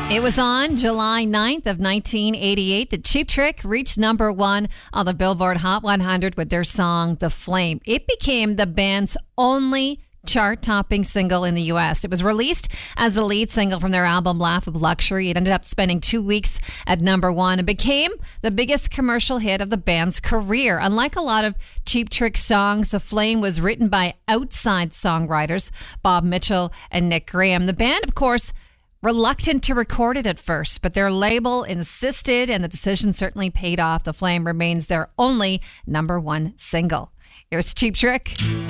It was on July 9th of 1988 that Cheap Trick reached number one on the Billboard Hot 100 with their song, The Flame. It became the band's only chart-topping single in the U.S. It was released as the lead single from their album Laugh of Luxury. It ended up spending 2 weeks at number one and became the biggest commercial hit of the band's career. Unlike a lot of Cheap Trick songs, The Flame was written by outside songwriters Bob Mitchell and Nick Graham. The band, of course, reluctant to record it at first, but their label insisted, and the decision certainly paid off. The Flame remains their only number one single. Here's Cheap Trick.